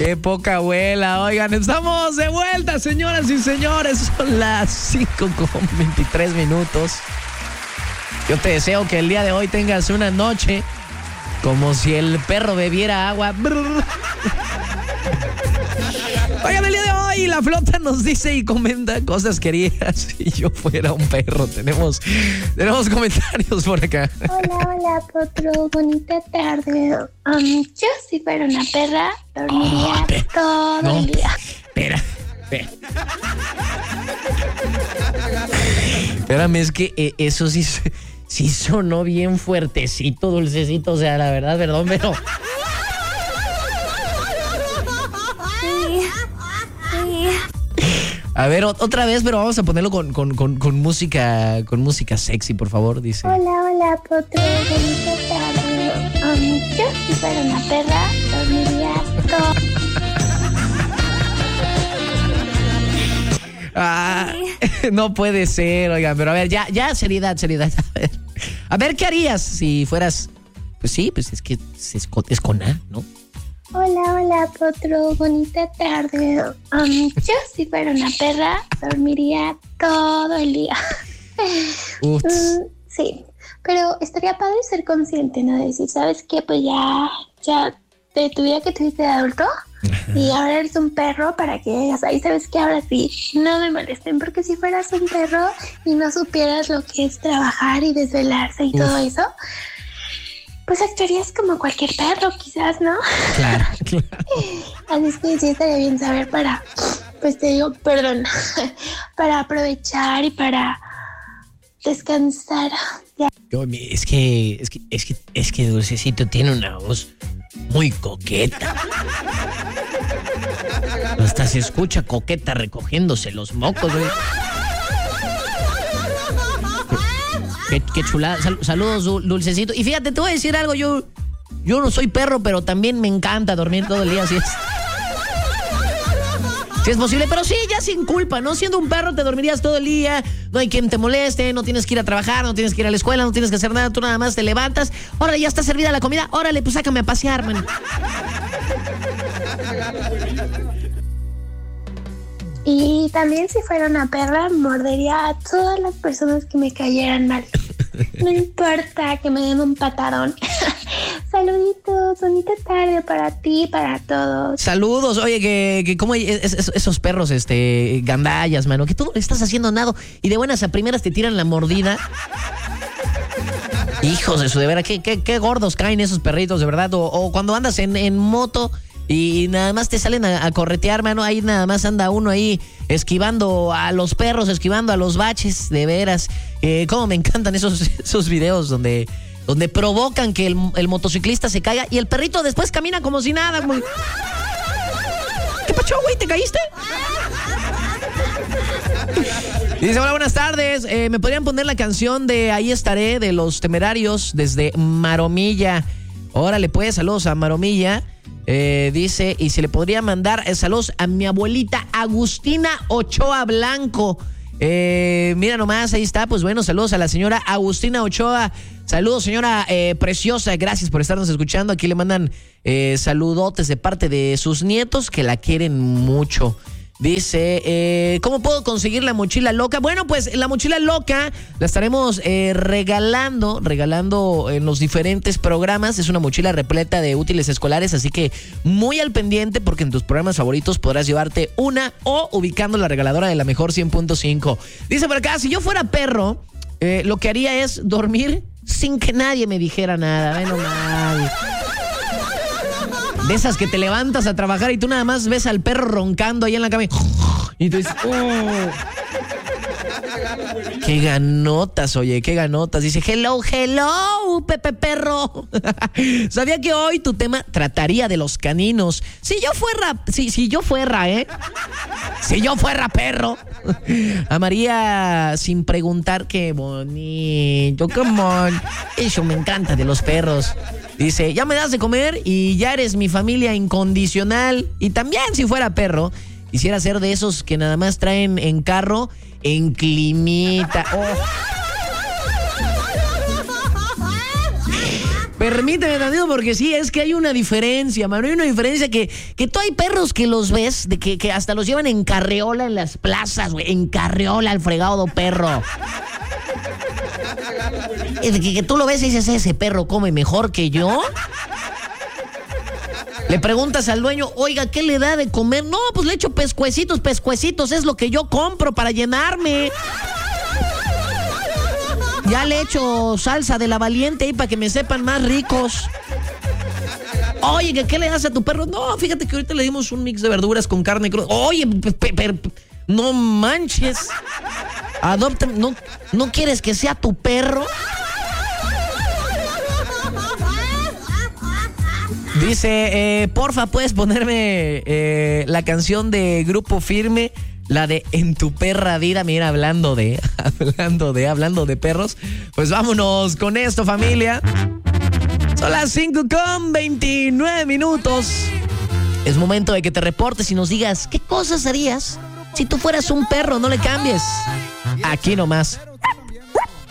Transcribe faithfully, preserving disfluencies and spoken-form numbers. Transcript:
Qué poca abuela. Oigan, estamos de vuelta, señoras y señores. Son las cinco con veintitrés minutos. Yo te deseo que el día de hoy tengas una noche como si el perro bebiera agua. Oigan, el día de hoy la flota nos dice y comenta cosas que haría si yo fuera un perro. Tenemos, tenemos comentarios por acá. Hola, hola, Potro. Bonita tarde. Um, yo si fuera una perra, dormiría oh, pe- todo no, el día. Espera, espera. Espérame, es que eh, eso sí, sí sonó bien fuertecito, dulcecito. O sea, la verdad, perdón, pero... A ver, otra vez, pero vamos a ponerlo con, con, con, con música con música sexy, por favor, dice. Hola, hola, Potro, bonita tarde. Um, yo si fuera una perra, dormiría todo. Ah, no puede ser, oigan, pero a ver, ya, ya, seriedad, seriedad. A ver, a ver, ¿qué harías si fueras? Pues sí, pues es que es con, es con A, ¿no? Hola, hola, Potro, bonita tarde. Um, yo si fuera una perra, dormiría todo el día. um, sí, pero estaría padre ser consciente, ¿no? Decir, ¿sabes qué? Pues ya, ya de tu vida que tuviste de adulto y ahora eres un perro para que digas, ahí sabes que ahora sí, no me molesten, porque si fueras un perro y no supieras lo que es trabajar y desvelarse y Uf. todo eso, pues actuarías como cualquier perro, quizás, ¿no? Claro, claro. Así es que sí estaría bien saber para, pues te digo, perdón, para aprovechar y para descansar. Ya. Es que, es que, es que, es que Dulcecito tiene una voz muy coqueta. Hasta se escucha coqueta recogiéndose los mocos, güey. Qué, qué chulada. Sal, saludos, Dulcecito. Y fíjate, te voy a decir algo. Yo, yo no soy perro, pero también me encanta dormir todo el día. Si es, si es posible. Pero sí, ya sin culpa, ¿no? Siendo un perro te dormirías todo el día. No hay quien te moleste. No tienes que ir a trabajar. No tienes que ir a la escuela. No tienes que hacer nada. Tú nada más te levantas. Órale, ya está servida la comida. Órale, pues sácame a pasear, man. Y también si fuera una perra, mordería a todas las personas que me cayeran mal. No importa que me den un patadón. Saluditos, bonita tarde para ti, para todos. Saludos, oye, que, que como es, es, esos perros, este, gandallas, mano, que tú no estás haciendo nada y de buenas a primeras te tiran la mordida. Hijos de su de veras, qué, qué, qué gordos caen esos perritos, de verdad. O, o cuando andas en, en moto y nada más te salen a, a corretear, mano, ahí nada más anda uno ahí esquivando a los perros, esquivando a los baches, de veras. Eh, cómo me encantan esos, esos videos donde, donde provocan que el, el motociclista se caiga y el perrito después camina como si nada. Muy... ¿Qué pacho, güey? ¿Te caíste? Dice, hola, buenas tardes. Eh, ¿Me podrían poner la canción de Ahí estaré de Los Temerarios desde Maromilla? Órale, pues, saludos a Maromilla. Eh, dice, y se le podría mandar eh, saludos a mi abuelita Agustina Ochoa Blanco. Eh, mira nomás, ahí está. Pues bueno, saludos a la señora Agustina Ochoa. Saludos, señora eh, preciosa. Gracias por estarnos escuchando. Aquí le mandan eh, saludotes de parte de sus nietos que la quieren mucho. Dice, eh, ¿cómo puedo conseguir la mochila loca? Bueno, pues la mochila loca la estaremos eh, regalando, regalando en los diferentes programas. Es una mochila repleta de útiles escolares, así que muy al pendiente porque en tus programas favoritos podrás llevarte una o ubicando la regaladora de la mejor cien punto cinco. Dice por acá, si yo fuera perro, eh, lo que haría es dormir sin que nadie me dijera nada. Bueno, nadie. De esas que te levantas a trabajar y tú nada más ves al perro roncando ahí en la cama y, y tú dices, oh. Qué ganotas, oye, qué ganotas. Dice, hello, hello, Pepe Perro. Sabía que hoy tu tema trataría de los caninos. Si yo fuera, si, si yo fuera, ¿eh? Si yo fuera perro, amaría sin preguntar. Qué bonito, come on. Eso me encanta de los perros. Dice, ya me das de comer y ya eres mi familia incondicional. Y también si fuera perro, quisiera ser de esos que nada más traen en carro en climita. Oh. Permíteme tantito porque sí, es que hay una diferencia, mano. Hay una diferencia que, que tú hay perros que los ves, de que, que hasta los llevan en carriola en las plazas, güey. En carriola al fregado perro. Que, que tú lo ves y dices, ese perro come mejor que yo. Le preguntas al dueño, oiga, ¿qué le da de comer? No, pues le echo pescuecitos, pescuecitos, es lo que yo compro para llenarme. Ya le echo salsa de la valiente ahí para que me sepan más ricos. Oye, ¿qué, ¿qué le das a tu perro? No, fíjate que ahorita le dimos un mix de verduras con carne cruda. Oye, pe, pe, pe, no manches. Adopta, ¿no, ¿no quieres que sea tu perro? Dice, eh, porfa, ¿puedes ponerme eh, la canción de Grupo Firme? La de En tu perra vida. Mira, hablando de, hablando de, hablando de perros. Pues vámonos con esto, familia. Son las cinco con veintinueve minutos. Es momento de que te reportes y nos digas, ¿qué cosas harías si tú fueras un perro? No le cambies. Aquí nomás.